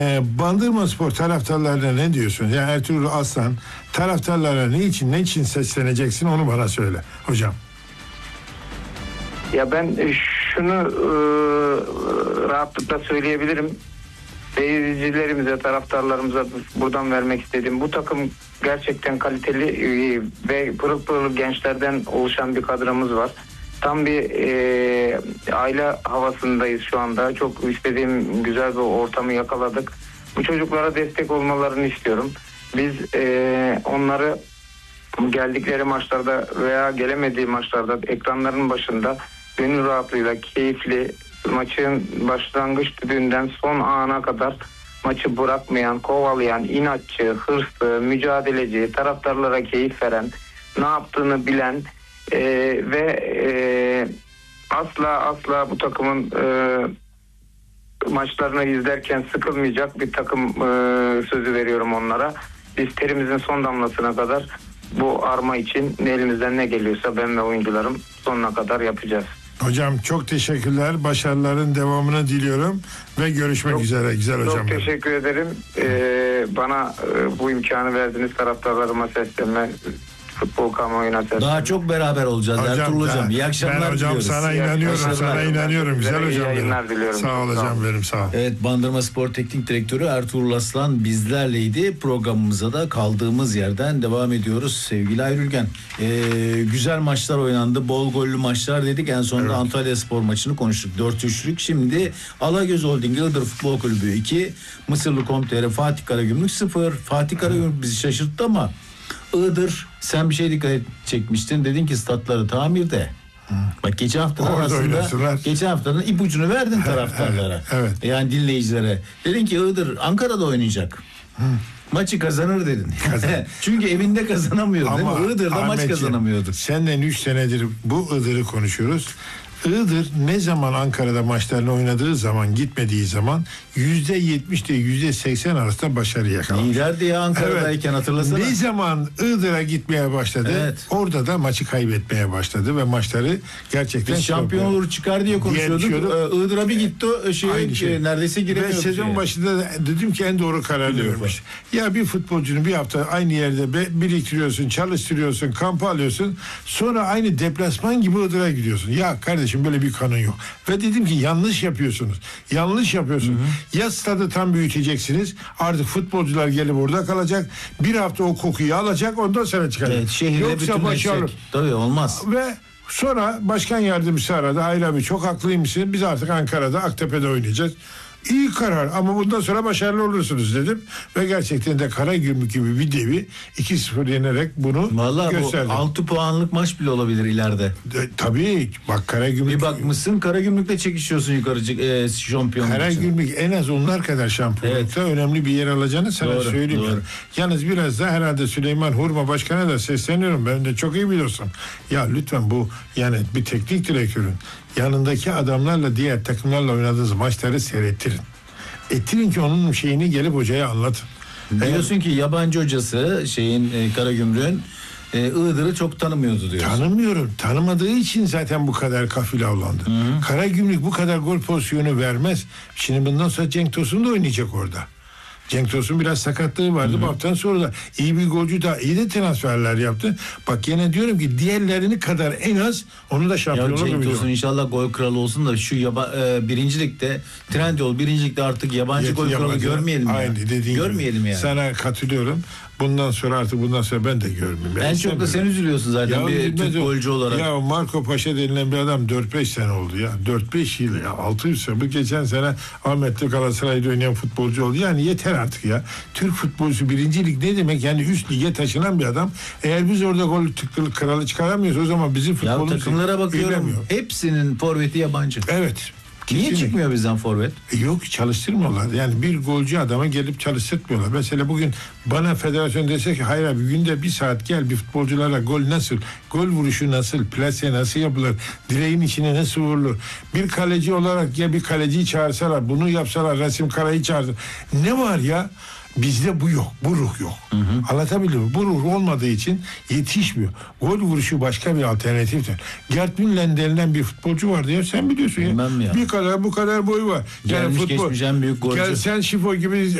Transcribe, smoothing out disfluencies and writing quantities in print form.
Bandırmaspor taraftarlarına ne diyorsun? Ya Ertuğrul Aslan taraftarlara ne için sesleneceksin, onu bana söyle hocam. Ya ben şunu rahatlıkla söyleyebilirim. Seyircilerimize, taraftarlarımıza buradan vermek istediğim, bu takım gerçekten kaliteli ve pırıl pırıl gençlerden oluşan bir kadromuz var. Tam bir aile havasındayız şu anda. Çok istediğim güzel bir ortamı yakaladık. Bu çocuklara destek olmalarını istiyorum. Biz onları geldikleri maçlarda veya gelemediği maçlarda ekranların başında gönül rahatlığıyla keyifli, maçın başlangıç düdüğünden son ana kadar maçı bırakmayan, kovalayan, inatçı, hırslı, mücadeleci, taraftarlara keyif veren, ne yaptığını bilen ve asla bu takımın maçlarını izlerken sıkılmayacak bir takım sözü veriyorum onlara. Biz terimizin son damlasına kadar bu arma için elimizden ne geliyorsa ben ve oyuncularım sonuna kadar yapacağız. Hocam çok teşekkürler. Başarıların devamını diliyorum ve görüşmek üzere güzel hocam. Çok teşekkür ederim. Bana bu imkanı verdiniz, taraftarlarıma seslenme, futbol kamuoyuna seslenme. Daha çok beraber olacağız Ertuğrul hocam. İyi akşamlar ben hocam diliyoruz. sana inanıyorum. Güzel hocam. Yayınlar diliyorum. Sağ ol hocam benim, sağ ol. Evet, Bandırmaspor Teknik Direktörü Ertuğrul Aslan bizlerleydi. Programımıza da kaldığımız yerden devam ediyoruz sevgili Ayrülgen. Güzel maçlar oynandı. Bol gollü maçlar dedik. En sonunda evet. Antalyaspor maçını konuştuk. 4-3'lük. Şimdi Alagöz Holding Iğdır Futbol Kulübü 2, Mısırlı Komtere Fatih Karagümrük 0. Fatih Karagümrük bizi şaşırttı ama Iğdır, sen bir şey dikkat çekmiştin. Dedin ki statları tamirde. Bak geçen haftanın ipucunu verdin taraftarlara. Evet. Yani dinleyicilere. Dedin ki Iğdır Ankara'da oynayacak. Maçı kazanır dedin. Çünkü evinde kazanamıyordu. Ama değil mi? Iğdır'da maç kazanamıyordu. Senden 3 senedir bu Iğdır'ı konuşuyoruz. Iğdır ne zaman Ankara'da maçlarını oynadığı zaman, gitmediği zaman %70 ile %80 arasında başarı yakaladı. Liderdi ya Ankara'dayken, evet. Hatırlasana. Ne zaman Iğdır'a gitmeye başladı, evet. Orada da maçı kaybetmeye başladı ve maçları gerçekten... Biz şampiyon olur çıkar diye konuşuyorduk. Iğdır'a bir gitti neredeyse giremiyordu. Ve sezon başında da dedim ki en doğru karar vermiş. Ya bir futbolcunu bir hafta aynı yerde biriktiriyorsun, çalıştırıyorsun, kampa alıyorsun. Sonra aynı deplasman gibi Iğdır'a gidiyorsun. Ya kardeşim, böyle bir kanun yok. Ve dedim ki yanlış yapıyorsunuz. Yanlış yapıyorsunuz. Hı-hı. Ya stadı tam büyüteceksiniz. Artık futbolcular gelip orada kalacak. Bir hafta o kokuyu alacak. Ondan sonra çıkacak. Evet, şehirde bütünleşecek. Tabii olmaz. Ve sonra başkan yardımcısı aradı. Hayır abi, çok haklıymışsın. Biz artık Ankara'da, Aktepe'de oynayacağız. İyi karar ama bundan sonra başarılı olursunuz dedim. Ve gerçekten de Karagümrük gibi bir devi 2-0 yenerek bunu gösterdi. Vallahi 6 puanlık maç bile olabilir ileride. Tabii bak, Karagümrük... Bir bakmışsın Karagümrük'le çekişiyorsun yukarı şampiyonluk için. Karagümrük en az onlar kadar şampiyonlukta önemli bir yer alacağını sana söyleyeyim. Doğru. Yalnız biraz da herhalde Süleyman Hurma Başkan'a da sesleniyorum. Ben de çok iyi biliyorsun. Ya lütfen bu, yani bir teknik direktörün yanındaki adamlarla diğer takımlarla oynadığınız maçları seyrettirin. Ettirin ki onun şeyini gelip hocaya anlatın. Biliyorsun ki yabancı hocası Karagümrük'ün Iğdır'ı çok tanımıyordu diyorsun. Tanımıyorum. Tanımadığı için zaten bu kadar kafile avlandı. Karagümrük bu kadar gol pozisyonu vermez. Şimdi bundan sonra Cenk Tosun da oynayacak orada. Cenk Tosun biraz sakatlığı vardı. Bu haftadan sonra da iyi bir golcü, daha iyi de transferler yaptı. Bak yine diyorum ki diğerlerini kadar en az onu da şampiyon olur. Cenk Tosun inşallah gol kralı olsun da şu birincilikte, Trendyol birincilikte artık yabancı gol kralı görmeyelim ya. Aynı dediğin görmeyelim gibi. Yani. Sana katılıyorum. Bundan sonra ben de görmeyeyim. En çok da sen üzülüyorsun zaten bir Türk golcü olarak. Ya Marco Paşa denilen bir adam 4-5 sene oldu ya. 4-5 yıl ya. 600 sene. Bu geçen sene Ahmetli Galatasaray'da oynayan futbolcu oldu. Yani yeter artık ya. Türk futbolcusu birinci lig ne demek? Yani üst lige taşınan bir adam. Eğer biz orada gol kralı çıkaramıyoruz, o zaman bizim futbolumuz... Ya takımlara bakıyorum. Hepsinin forveti yabancı. Evet. Niye çıkmıyor bizden forvet? Yok, çalıştırmıyorlar. Yani bir golcü adama gelip çalıştırmıyorlar. Mesela bugün bana federasyon dese ki hayır abi, günde 1 saat gel, bir futbolculara gol nasıl, gol vuruşu nasıl, plase nasıl yapılır, direğin içine nasıl vurulur. Bir kaleci olarak ya bir kaleciyi çağırsalar, bunu yapsalar, Rasim Kara'yı çağırsalar. Ne var ya? Bizde bu yok. Bu ruh yok. Anlatabiliyor muyum? Bu ruh olmadığı için yetişmiyor. Gol vuruşu başka bir alternatiftir. Gerd Müller denilen bir futbolcu vardı ya, sen biliyorsun ya. Bilmem ya. Bir kadar bu kadar boyu var. Gelmiş geçmiş en büyük golcü. Sen Şifo gibi